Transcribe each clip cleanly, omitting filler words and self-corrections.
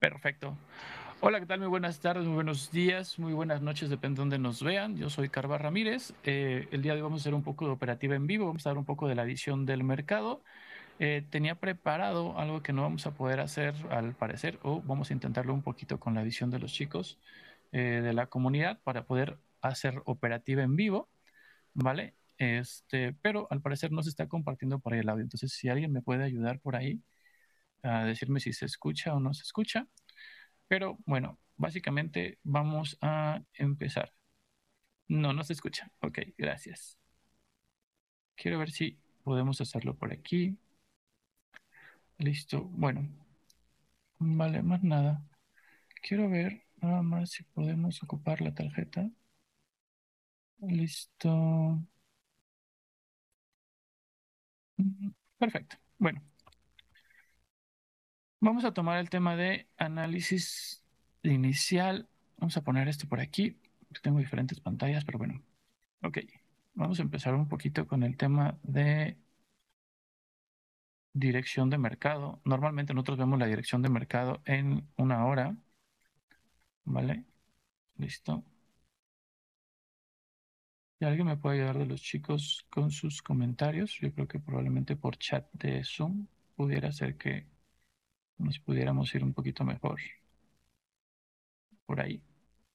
Perfecto. Hola, ¿qué tal? Muy buenas tardes, muy buenos días, muy buenas noches, depende de dónde nos vean. Yo soy Carva Ramírez. El día de hoy vamos a hacer un poco de operativa en vivo, vamos a dar un poco de la visión del mercado. Tenía preparado algo que no vamos a poder hacer al parecer, o vamos a intentarlo un poquito con la visión de los chicos de la comunidad para poder hacer operativa en vivo, ¿vale? Pero al parecer no se está compartiendo por ahí el audio. Entonces, si alguien me puede ayudar por ahí a decirme si se escucha o no se escucha. Pero bueno, básicamente vamos a empezar. No, no se escucha. Ok, gracias. Quiero ver si podemos hacerlo por aquí. Listo. Bueno, vale, más nada. Quiero ver nada más si podemos ocupar la tarjeta. Listo. Perfecto. Bueno, vamos a tomar el tema de análisis inicial. Vamos a poner esto por aquí. Tengo diferentes pantallas, pero bueno. Ok, vamos a empezar un poquito con el tema de dirección de mercado. Normalmente nosotros vemos la dirección de mercado en una hora, ¿vale? Listo. Si alguien me puede ayudar de los chicos con sus comentarios, yo creo que probablemente por chat de Zoom pudiera ser que nos pudiéramos ir un poquito mejor por ahí.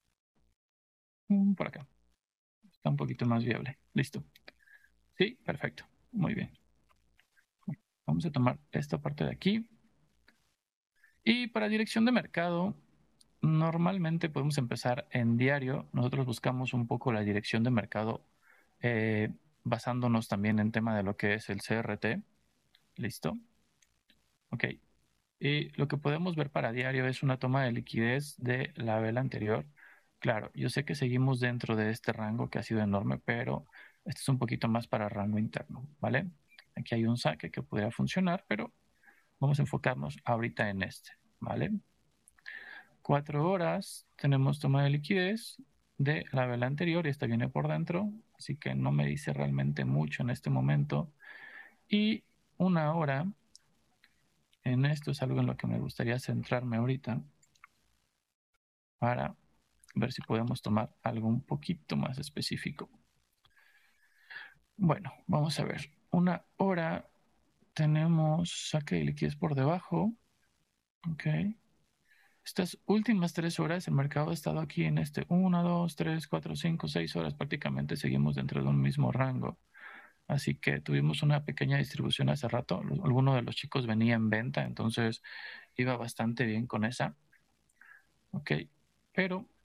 Por acá. Está un poquito más viable. Listo. Sí, perfecto. Muy bien. Vamos a tomar esta parte de aquí. Y para dirección de mercado, normalmente podemos empezar en diario. Nosotros buscamos un poco la dirección de mercado basándonos también en tema de lo que es el CRT. ¿Listo? Ok. Y lo que podemos ver para diario es una toma de liquidez de la vela anterior. Claro, yo sé que seguimos dentro de este rango que ha sido enorme, pero este es un poquito más para rango interno, ¿vale? Aquí hay un saque que podría funcionar, pero vamos a enfocarnos ahorita en este, ¿vale? 4 horas tenemos toma de liquidez de la vela anterior y esta viene por dentro, así que no me dice realmente mucho en este momento. Y una hora, en esto es algo en lo que me gustaría centrarme ahorita para ver si podemos tomar algo un poquito más específico. Bueno, vamos a ver. Una hora tenemos saque de liquidez por debajo. Ok. Estas últimas 3 horas el mercado ha estado aquí en 1, 2, 3, 4, 5, 6 horas. Prácticamente seguimos dentro de un mismo rango. Así que tuvimos una pequeña distribución hace rato. Alguno de los chicos venía en venta, entonces iba bastante bien con esa. Ok, pero